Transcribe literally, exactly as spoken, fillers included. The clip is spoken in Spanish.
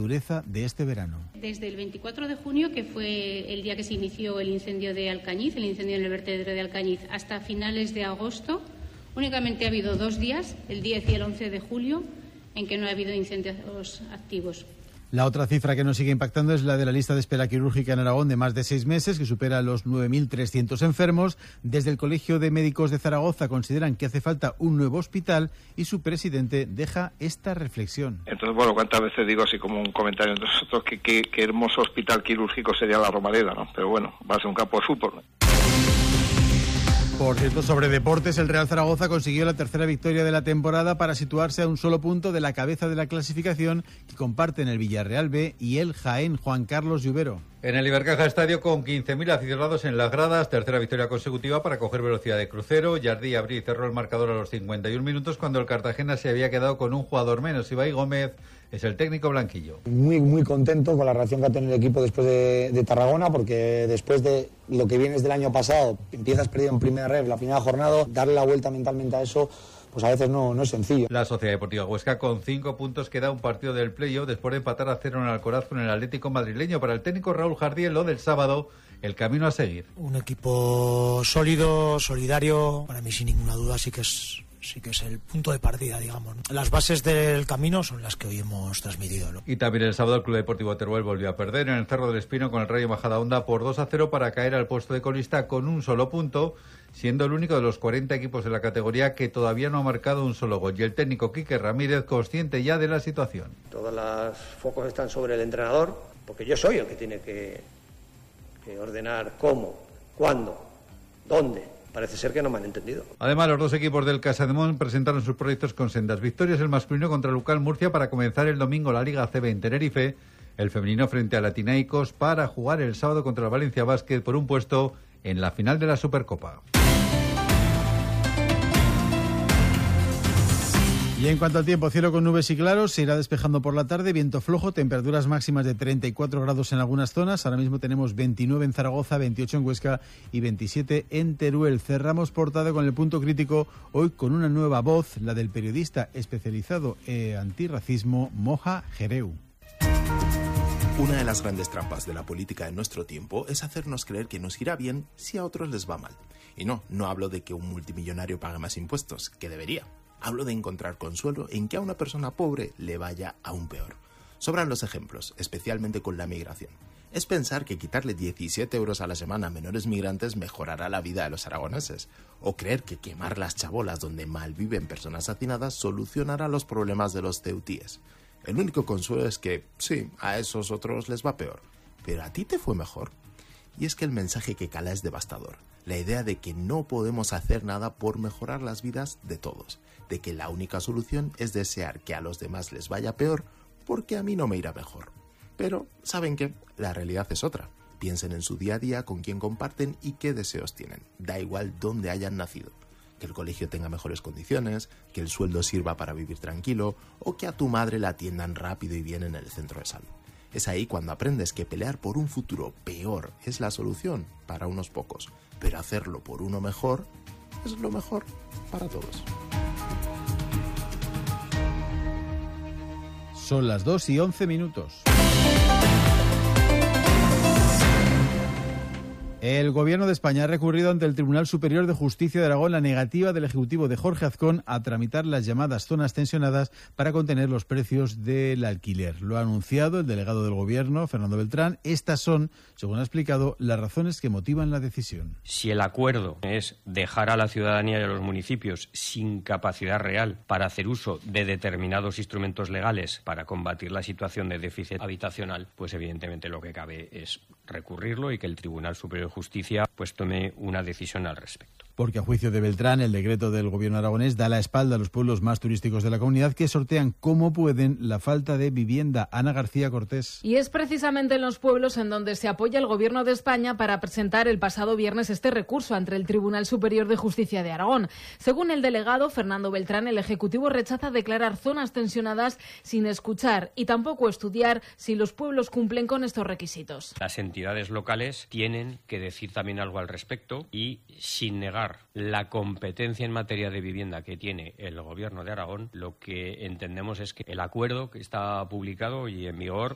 dureza de este verano. Desde el veinticuatro de junio, que fue el día que se inició el incendio de Alcañiz, el incendio en el vertedero de Alcañiz, hasta finales de agosto, únicamente ha habido dos días, el diez y el once de julio, en que no ha habido incendios activos. La otra cifra que nos sigue impactando es la de la lista de espera quirúrgica en Aragón de más de seis meses, que supera los nueve mil trescientos enfermos. Desde el Colegio de Médicos de Zaragoza consideran que hace falta un nuevo hospital y su presidente deja esta reflexión. Entonces, bueno, cuántas veces digo así como un comentario entre nosotros que qué hermoso hospital quirúrgico sería la Romareda, ¿no? Pero bueno, va a ser un campo de fútbol, ¿no? Por cierto, sobre deportes, el Real Zaragoza consiguió la tercera victoria de la temporada para situarse a un solo punto de la cabeza de la clasificación que comparten el Villarreal B y el Jaén. Juan Carlos Lluvero. En el Ibercaja Estadio, con quince mil aficionados en las gradas, tercera victoria consecutiva para coger velocidad de crucero. Jardí abrí y cerró el marcador a los cincuenta y un minutos cuando el Cartagena se había quedado con un jugador menos. Ibai Gómez es el técnico blanquillo. Muy, muy contento con la reacción que ha tenido el equipo después de, de Tarragona, porque después de lo que vienes del año pasado, empiezas perdido en primera red, la primera jornada, darle la vuelta mentalmente a eso, pues a veces no, no es sencillo. La Sociedad Deportiva Huesca con cinco puntos queda un partido del playoff después de empatar a cero en Alcoraz con el Atlético madrileño. Para el técnico Raúl Jardiel, lo del sábado, el camino a seguir. Un equipo sólido, solidario, para mí sin ninguna duda sí que es... sí que es el punto de partida, digamos, ¿no? Las bases del camino son las que hoy hemos transmitido, ¿no? Y también el sábado el Club Deportivo Teruel volvió a perder en el Cerro del Espino con el Rayo Majadahonda por dos a cero para caer al puesto de colista con un solo punto, siendo el único de los cuarenta equipos de la categoría que todavía no ha marcado un solo gol. Y el técnico Quique Ramírez, consciente ya de la situación. Todos los focos están sobre el entrenador, porque yo soy el que tiene que, que ordenar cómo, cuándo, dónde. Parece ser que no me han entendido. Además, los dos equipos del Casademont presentaron sus proyectos con sendas victorias. El masculino contra Lucal Murcia para comenzar el domingo la Liga C B en Tenerife. El femenino frente a Latinaicos para jugar el sábado contra el Valencia Basket por un puesto en la final de la Supercopa. Y en cuanto al tiempo, cielo con nubes y claros, se irá despejando por la tarde, viento flojo, temperaturas máximas de treinta y cuatro grados en algunas zonas. Ahora mismo tenemos veintinueve en Zaragoza, veintiocho en Huesca y veintisiete en Teruel. Cerramos portada con el punto crítico, hoy con una nueva voz, la del periodista especializado en antirracismo, Moja Jereu. Una de las grandes trampas de la política en nuestro tiempo es hacernos creer que nos irá bien si a otros les va mal. Y no, no hablo de que un multimillonario pague más impuestos, que debería. Hablo de encontrar consuelo en que a una persona pobre le vaya aún peor. Sobran los ejemplos, especialmente con la migración. Es pensar que quitarle diecisiete euros a la semana a menores migrantes mejorará la vida de los aragoneses. O creer que quemar las chabolas donde malviven personas hacinadas solucionará los problemas de los ceutíes. El único consuelo es que, sí, a esos otros les va peor. Pero a ti te fue mejor. Y es que el mensaje que cala es devastador. La idea de que no podemos hacer nada por mejorar las vidas de todos. De que la única solución es desear que a los demás les vaya peor porque a mí no me irá mejor. Pero, ¿saben qué? La realidad es otra. Piensen en su día a día, con quién comparten y qué deseos tienen. Da igual dónde hayan nacido. Que el colegio tenga mejores condiciones, que el sueldo sirva para vivir tranquilo o que a tu madre la atiendan rápido y bien en el centro de salud. Es ahí cuando aprendes que pelear por un futuro peor es la solución para unos pocos, pero hacerlo por uno mejor es lo mejor para todos. Son las dos y once minutos. El Gobierno de España ha recurrido ante el Tribunal Superior de Justicia de Aragón la negativa del Ejecutivo de Jorge Azcón a tramitar las llamadas zonas tensionadas para contener los precios del alquiler. Lo ha anunciado el delegado del Gobierno, Fernando Beltrán. Estas son, según ha explicado, las razones que motivan la decisión. Si el acuerdo es dejar a la ciudadanía y a los municipios sin capacidad real para hacer uso de determinados instrumentos legales para combatir la situación de déficit habitacional, pues evidentemente lo que cabe es recurrirlo y que el Tribunal Superior de Justicia pues tome una decisión al respecto. Porque a juicio de Beltrán, el decreto del Gobierno aragonés da la espalda a los pueblos más turísticos de la comunidad que sortean como pueden la falta de vivienda. Ana García Cortés. Y es precisamente en los pueblos en donde se apoya el Gobierno de España para presentar el pasado viernes este recurso ante el Tribunal Superior de Justicia de Aragón. Según el delegado Fernando Beltrán, el Ejecutivo rechaza declarar zonas tensionadas sin escuchar y tampoco estudiar si los pueblos cumplen con estos requisitos. Las entidades locales tienen que decir también algo al respecto y, sin negar la competencia en materia de vivienda que tiene el Gobierno de Aragón, lo que entendemos es que el acuerdo que está publicado y en vigor